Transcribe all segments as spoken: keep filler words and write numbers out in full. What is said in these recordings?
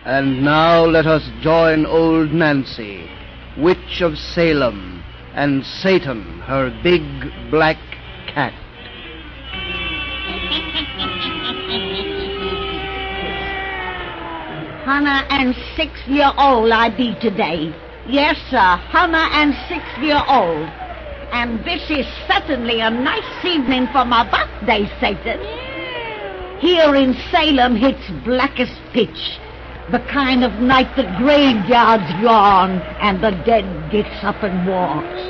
And now let us join old Nancy, witch of Salem, and Satan, her big black cat. Hundred and six year old I be today. Yes, sir, hundred and six year old. And this is certainly a nice evening for my birthday, Satan. Here in Salem, it's black as pitch. The kind of night the graveyards yawn and the dead gets up and walks.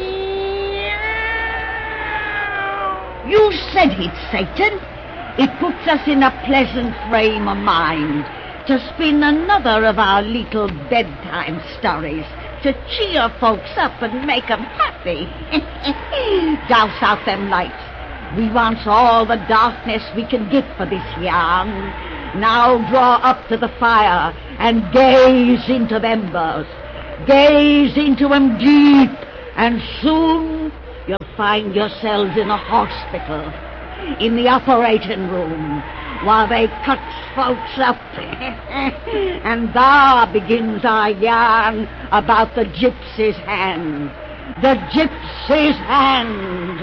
You said it, Satan. It puts us in a pleasant frame of mind to spin another of our little bedtime stories, to cheer folks up and make 'em happy. Douse out them lights. We wants all the darkness we can get for this yarn. Now draw up to the fire and gaze into them embers. Gaze into 'em deep, and soon you'll find yourselves in a hospital, in the operating room, while they cut folks up. And there begins our yarn about the gypsy's hand. The gypsy's hand.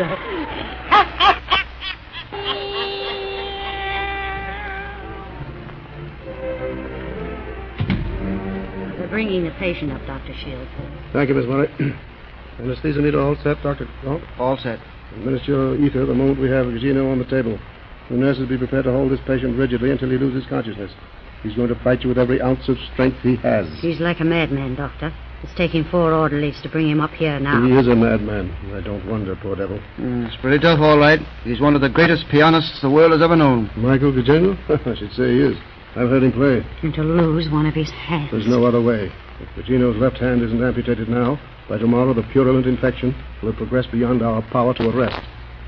We're bringing the patient up, Doctor Shields. Thank you, Miss Murray. Anesthesia needle all set, Doctor Galt? All set. Administer ether the moment we have Gugino on the table. The nurses be prepared to hold this patient rigidly until he loses consciousness. He's going to fight you with every ounce of strength he has. He's like a madman, Doctor. It's taking four orderlies to bring him up here now. He is a madman. I don't wonder, poor devil. Mm, it's pretty tough, all right. He's one of the greatest pianists the world has ever known. Michael Gugino? I should say he is. I've heard him play. And to lose one of his hands. There's no other way. If Gugino's left hand isn't amputated now, by tomorrow the purulent infection will have progressed beyond our power to arrest.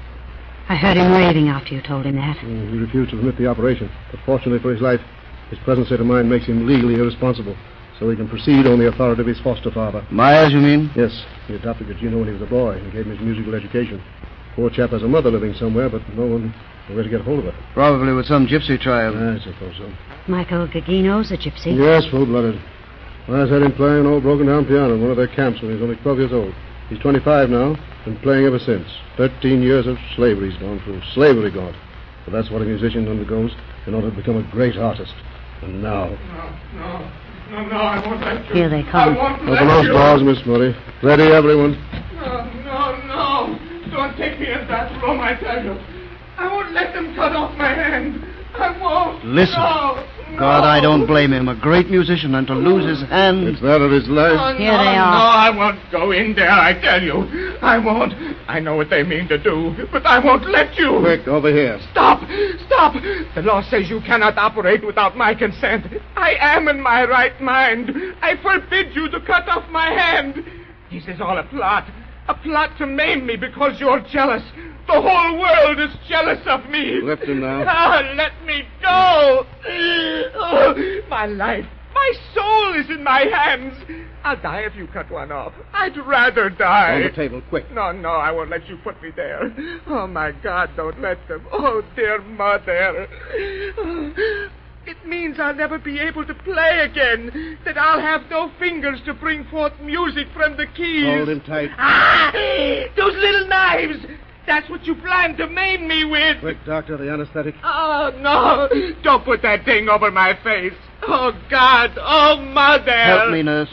I heard him raving after you told him that. Mm, he refused to permit the operation, but fortunately for his life, his present state of mind makes him legally irresponsible, so he can proceed on the authority of his foster father. Myers, you mean? Yes. He adopted Gugino when he was a boy and gave him his musical education. Poor chap has a mother living somewhere, but no one where to get hold of her. Probably with some gypsy trial. I suppose so. Michael Gugino's a gypsy? Yes, full-blooded. Last had him playing an old broken-down piano in one of their camps when he was only twelve years old. He's twenty-five now, and playing ever since. Thirteen years of slavery he's gone through. Slavery, God. But that's what a musician undergoes in order to become a great artist. And now... No, no, no, no, I won't let you. Here they come. I won't Open let those you. doors, Miss Murray. Ready, everyone? No, no, no. Don't take me in that room, I tell you. I won't let them cut off my hand. I won't. Listen. No, no. God, I don't blame him. A great musician, and to lose his hand... It's that of his life. Oh, Here no, they are. No, I won't go in there, I tell you. I won't. I know what they mean to do, but I won't let you. Quick, over here. Stop! Stop! The law says you cannot operate without my consent. I am in my right mind. I forbid you to cut off my hand. This is all a plot. A plot to maim me because you're jealous. The whole world is jealous of me. Lift him now. Ah, let me go. Oh, my life, my soul is in my hands. I'll die if you cut one off. I'd rather die. On the table, quick. No, no, I won't let you put me there. Oh, my God, don't let them. Oh, dear mother. It means I'll never be able to play again. That I'll have no fingers to bring forth music from the keys. Hold him tight. Ah! Those little knives! That's what you planned to maim me with. Quick, Doctor, the anesthetic. Oh, no. Don't put that thing over my face. Oh, God. Oh, Mother. Help me, nurse.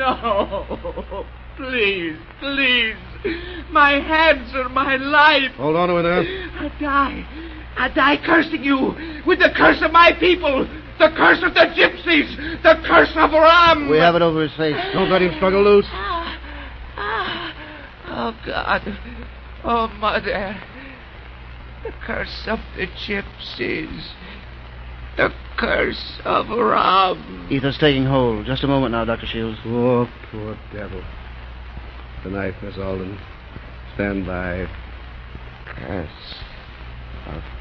No. Please, please. My hands are my life. Hold on to it, nurse. I die. I die cursing you with the curse of my people. The curse of the gypsies. The curse of Ram. We have it over his face. Don't let him struggle loose. Ah, ah. Oh, God. Oh, Mother. The curse of the gypsies. The curse of Ram. Ether's taking hold. Just a moment now, Doctor Shields. Oh, poor devil. The knife, Miss Alden. Stand by. Curse of